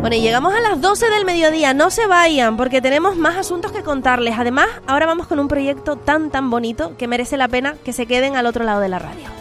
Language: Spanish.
Bueno, y llegamos a las 12 del mediodía. No se vayan porque tenemos más asuntos que contarles. Además, ahora vamos con un proyecto tan bonito que merece la pena que se queden al otro lado de la radio.